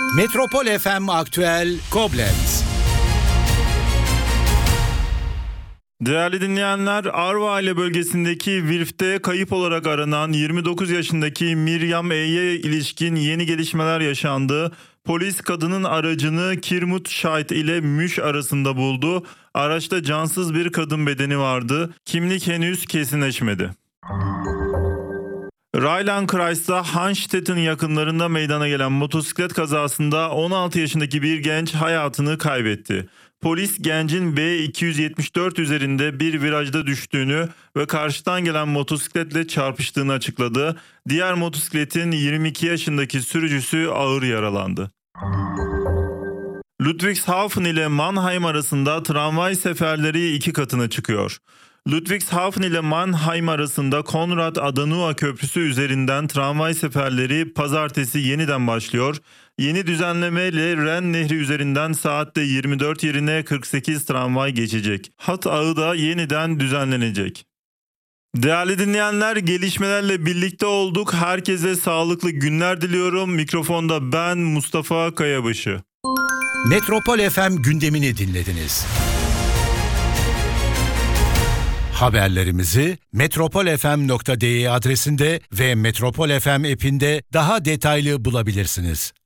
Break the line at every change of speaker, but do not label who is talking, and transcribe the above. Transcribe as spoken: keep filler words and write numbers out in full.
Metropol F M Aktüel Koblenz.
Değerli dinleyenler, Arvaile bölgesindeki Virf'te kayıp olarak aranan yirmi dokuz yaşındaki Miriam E'ye ilişkin yeni gelişmeler yaşandı. Polis kadının aracını Kirmut Şahit ile Müş arasında buldu. Araçta cansız bir kadın bedeni vardı. Kimlik henüz kesinleşmedi. Rheinland-Kreis'ta Hanstetten yakınlarında meydana gelen motosiklet kazasında on altı yaşındaki bir genç hayatını kaybetti. Polis gencin B iki yüz yetmiş dört üzerinde bir virajda düştüğünü ve karşıdan gelen motosikletle çarpıştığını açıkladı. Diğer motosikletin yirmi iki yaşındaki sürücüsü ağır yaralandı. Ludwigshafen ile Mannheim arasında tramvay seferleri iki katına çıkıyor. Ludwigshafen ile Mannheim arasında Konrad Adenauer Köprüsü üzerinden tramvay seferleri pazartesi yeniden başlıyor. Yeni düzenleme ile Ren Nehri üzerinden saatte yirmi dört yerine kırk sekiz tramvay geçecek. Hat ağı da yeniden düzenlenecek. Değerli dinleyenler, gelişmelerle birlikte olduk. Herkese sağlıklı günler diliyorum. Mikrofonda ben Mustafa Kayabaşı.
Metropol F M gündemini dinlediniz. Haberlerimizi metropol f m nokta d e adresinde ve Metropol F M app'inde daha detaylı bulabilirsiniz.